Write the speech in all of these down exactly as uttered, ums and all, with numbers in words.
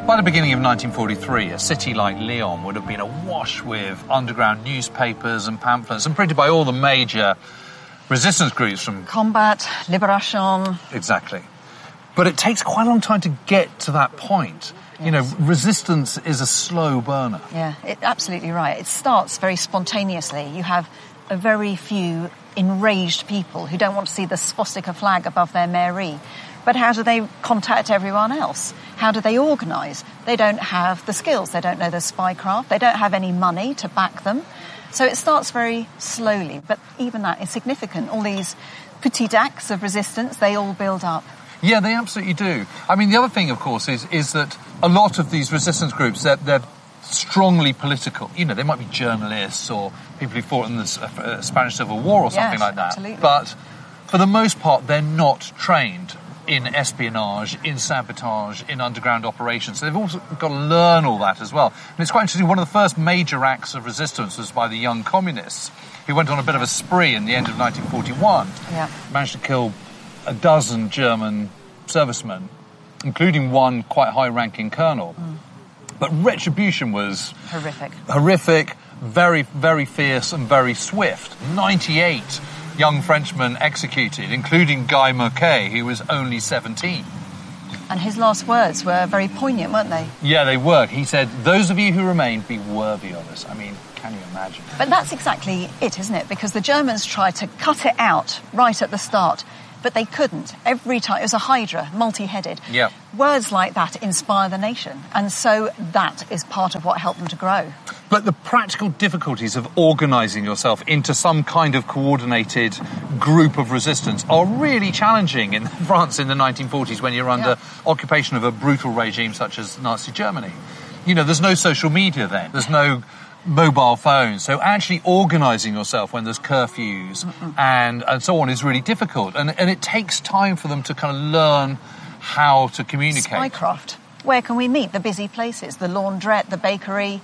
By the beginning of nineteen forty-three, a city like Lyon would have been awash with underground newspapers and pamphlets, and printed by all the major resistance groups from... Combat, Liberation... Exactly. But it takes quite a long time to get to that point. Yes. You know, resistance is a slow burner. Yeah, it, absolutely right. It starts very spontaneously. You have a very few enraged people who don't want to see the swastika flag above their mairie. But how do they contact everyone else? How do they organise? They don't have the skills. They don't know the spycraft. They don't have any money to back them. So it starts very slowly, but even that is significant. All these petits acts of resistance, they all build up. Yeah, they absolutely do. I mean, the other thing, of course, is is that a lot of these resistance groups, they're, they're strongly political. You know, they might be journalists or people who fought in the uh, Spanish Civil War or something yes, like that. Absolutely. But for the most part, they're not trained in espionage, in sabotage, in underground operations. So they've also got to learn all that as well. And it's quite interesting, one of the first major acts of resistance was by the Young Communists, who went on a bit of a spree in the end of nineteen forty-one. Yeah. Managed to kill a dozen German servicemen, including one quite high-ranking colonel. Mm. But retribution was... Horrific. Horrific, very, very fierce and very swift. ninety-eight young Frenchmen executed, including Guy Marquet, who was only seventeen. And his last words were very poignant, weren't they? Yeah, they were. He said, those of you who remain, be worthy of us. I mean, can you imagine? But that's exactly it, isn't it? Because the Germans tried to cut it out right at the start, but they couldn't. Every time, it was a hydra, multi-headed. Yeah. Words like that inspire the nation. And so that is part of what helped them to grow. But the practical difficulties of organising yourself into some kind of coordinated group of resistance are really challenging in France in the nineteen forties when you're under yeah. occupation of a brutal regime such as Nazi Germany. You know, there's no social media then. There's no mobile phones. So actually organising yourself when there's curfews and, and so on is really difficult. And, and it takes time for them to kind of learn how to communicate. Spycraft. Where can we meet? The busy places, the laundrette, the bakery.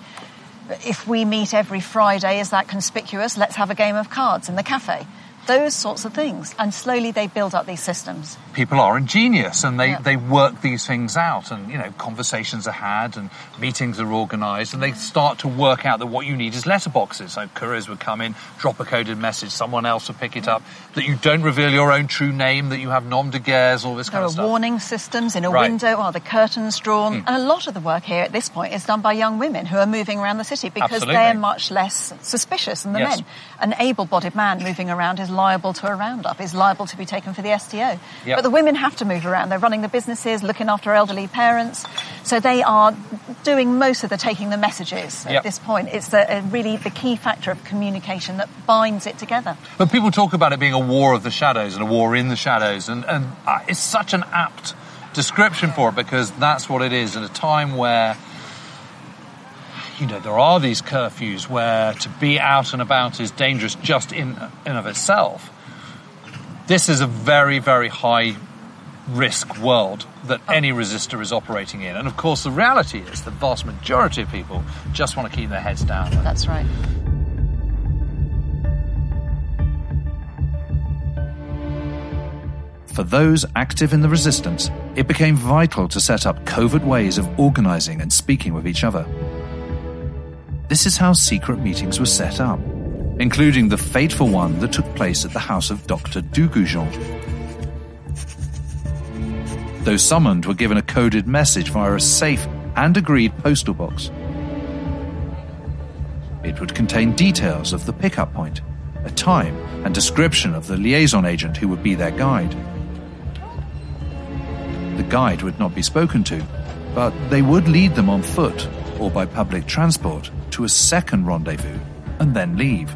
If we meet every Friday, is that conspicuous? Let's have a game of cards in the cafe. Those sorts of things. And slowly they build up these systems. People are ingenious and they, yeah. they work these things out, and, you know, conversations are had and meetings are organised, and they start to work out that what you need is letterboxes. So couriers would come in, drop a coded message, someone else would pick it up, that you don't reveal your own true name, that you have nom de guerres, all this there kind of stuff. There are warning systems in a right. window, are the curtains drawn, mm. and a lot of the work here at this point is done by young women who are moving around the city because Absolutely. they're much less suspicious than the yes. men. An able-bodied man moving around is liable to a roundup, is liable to be taken for the S T O. Yep. But the women have to move around. They're running the businesses, looking after elderly parents. So they are doing most of the taking the messages at yep. this point. It's the, uh, really the key factor of communication that binds it together. But people talk about it being a war of the shadows and a war in the shadows, and, and uh, it's such an apt description for it, because that's what it is at a time where, you know, there are these curfews where to be out and about is dangerous just in and of itself. This is a very, very high risk world that oh. any resistor is operating in. And of course the reality is the vast majority of people just want to keep their heads down. That's right. For those active in the resistance, it became vital to set up covert ways of organising and speaking with each other. This is how secret meetings were set up, including the fateful one that took place at the house of Doctor Dugoujon. Those summoned were given a coded message via a safe and agreed postal box. It would contain details of the pickup point, a time and description of the liaison agent who would be their guide. The guide would not be spoken to, but they would lead them on foot or by public transport to a second rendezvous and then leave.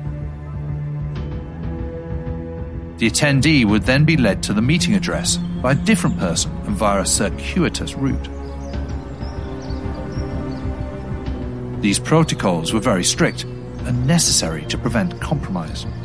The attendee would then be led to the meeting address by a different person and via a circuitous route. These protocols were very strict and necessary to prevent compromise.